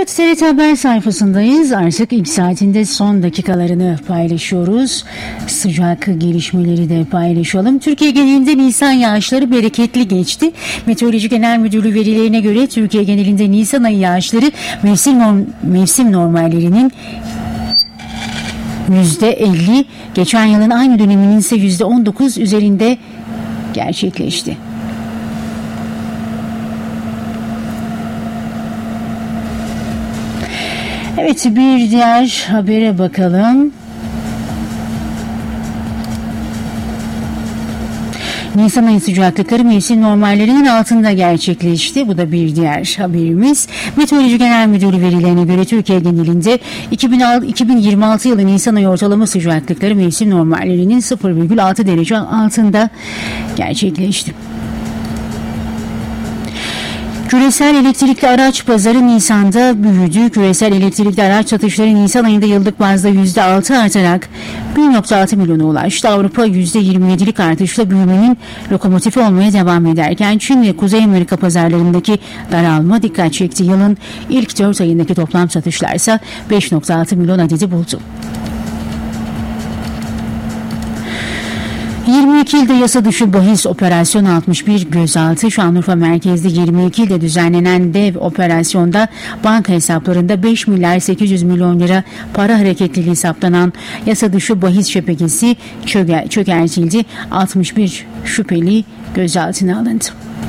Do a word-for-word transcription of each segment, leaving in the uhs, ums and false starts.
Evet, T R T Haber sayfasındayız. Artık ilk saatinde son dakikalarını paylaşıyoruz. Sıcak gelişmeleri de paylaşalım. Türkiye genelinde Nisan yağışları bereketli geçti. Meteoroloji Genel Müdürlüğü verilerine göre Türkiye genelinde Nisan ayı yağışları mevsim, norm, mevsim normallerinin yüzde elli, geçen yılın aynı döneminin ise yüzde on dokuz üzerinde gerçekleşti. Evet, bir diğer habere bakalım. Nisan ayı sıcaklıkları mevsim normallerinin altında gerçekleşti. Bu da bir diğer haberimiz. Meteoroloji Genel Müdürlüğü verilerine göre Türkiye genelinde iki bin yirmi altı yılı Nisan ayı ortalama sıcaklıkları mevsim normallerinin sıfır virgül altı derece altında gerçekleşti. Küresel elektrikli araç pazarı Nisan'da büyüdü. Küresel elektrikli araç satışları Nisan ayında yıllık bazda yüzde altı artarak bir virgül altı milyona ulaştı. Avrupa yüzde yirmi yedilik artışla büyümenin lokomotifi olmaya devam ederken Çin ve Kuzey Amerika pazarlarındaki daralma dikkat çekti. Yılın ilk dört ayındaki toplam satışlar ise beş virgül altı milyon adedi buldu. yirmi iki ilde yasa dışı bahis operasyonu altmış bir gözaltı. Şanlıurfa merkezli yirmi iki ilde düzenlenen dev operasyonda banka hesaplarında beş milyar sekiz yüz milyon lira para hareketliliği saptanan yasa dışı bahis şebekesi çöker, çökertildi. altmış bir şüpheli gözaltına alındı.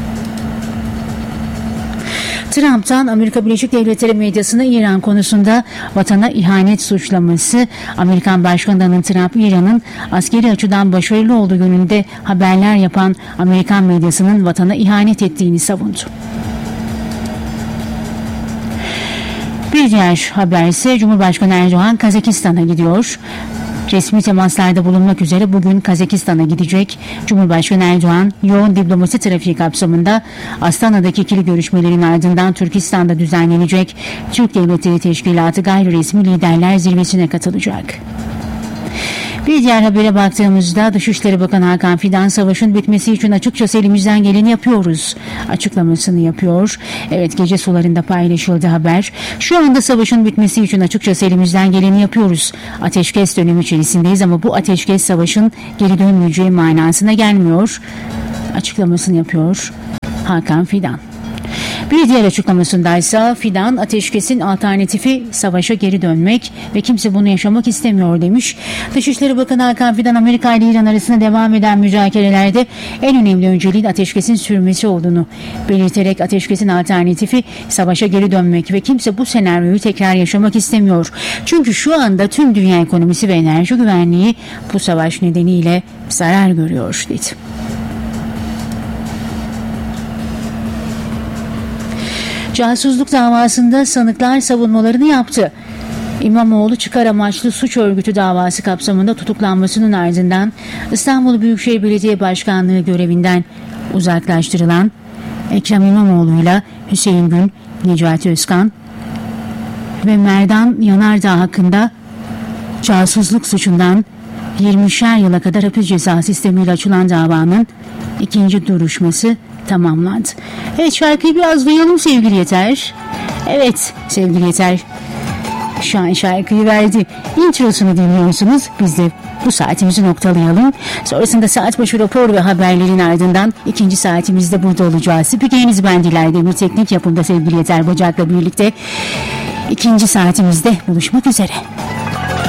Trump'tan Amerika Birleşik Devletleri medyasına İran konusunda vatana ihanet suçlaması. Amerikan Başkanı Donald Trump, İran'ın askeri açıdan başarılı olduğu yönünde haberler yapan Amerikan medyasının vatana ihanet ettiğini savundu. Bir diğer haber ise Cumhurbaşkanı Erdoğan Kazakistan'a gidiyor. Resmi temaslarda bulunmak üzere bugün Kazakistan'a gidecek. Cumhurbaşkanı Erdoğan yoğun diplomasi trafiği kapsamında Astana'daki ikili görüşmelerin ardından Türkistan'da düzenlenecek Türk Devletleri Teşkilatı gayri resmi liderler zirvesine katılacak. Bir diğer habere baktığımızda Dışişleri Bakanı Hakan Fidan, savaşın bitmesi için açıkçası elimizden geleni yapıyoruz açıklamasını yapıyor. Evet, gece sularında paylaşıldı haber. Şu anda savaşın bitmesi için açıkçası elimizden geleni yapıyoruz. Ateşkes dönemi içerisindeyiz ama bu ateşkes savaşın geri dönmeyeceği manasına gelmiyor açıklamasını yapıyor Hakan Fidan. Bir diğer açıklamasındaysa Fidan, ateşkesin alternatifi savaşa geri dönmek ve kimse bunu yaşamak istemiyor demiş. Dışişleri Bakanı Hakan Fidan, Amerika ile İran arasında devam eden müzakerelerde en önemli önceliğin ateşkesin sürmesi olduğunu belirterek ateşkesin alternatifi savaşa geri dönmek ve kimse bu senaryoyu tekrar yaşamak istemiyor. Çünkü şu anda tüm dünya ekonomisi ve enerji güvenliği bu savaş nedeniyle zarar görüyor dedi. Casusluk davasında sanıklar savunmalarını yaptı. İmamoğlu çıkar amaçlı suç örgütü davası kapsamında tutuklanmasının ardından İstanbul Büyükşehir Belediye Başkanlığı görevinden uzaklaştırılan Ekrem İmamoğlu'yla Hüseyin Gül, Necati Özkan ve Merdan Yanardağ hakkında casusluk suçundan yirmişer yıla kadar hapis ceza sistemiyle açılan davanın ikinci duruşması tamamlandı. Evet, şarkıyı biraz duyalım sevgili Yeter. Evet sevgili Yeter şu an şarkıyı verdi. Introsunu dinliyorsunuz. Biz de bu saatimizi noktalayalım. Sonrasında saat başı rapor ve haberlerin ardından ikinci saatimizde burada olacağız. Spikeriz ben Dilay Demir, teknik yapımda sevgili Yeter Bacak'la birlikte ikinci saatimizde buluşmak üzere.